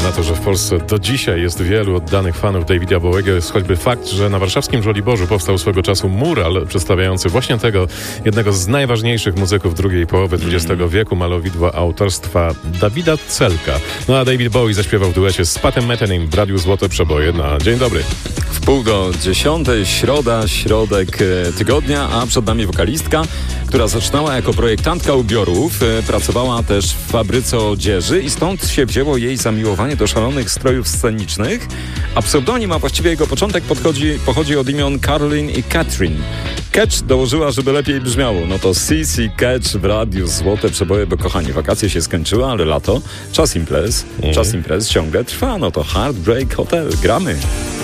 na to, że w Polsce do dzisiaj jest wielu oddanych fanów Davida Bowiego, jest choćby fakt, że na warszawskim Żoliborzu powstał swego czasu mural przedstawiający właśnie tego, jednego z najważniejszych muzyków drugiej połowy XX wieku, malowidła autorstwa Dawida Celka. No a David Bowie zaśpiewał w duecie z Patem Methenym w Radiu Złote Przeboje na Dzień Dobry. 9:30, środa, środek tygodnia, a przed nami wokalistka, która zaczynała jako projektantka ubiorów, pracowała też w fabryce odzieży i stąd się wzięło jej zamiłowanie do szalonych strojów scenicznych, a pseudonim, a właściwie jego początek pochodzi od imion Caroline i Catherine. Catch dołożyła, żeby lepiej brzmiało. No to CC Catch w Radiu Złote Przeboje, bo kochani, wakacje się skończyły, ale lato, czas imprez ciągle trwa, no to Heartbreak Hotel, gramy.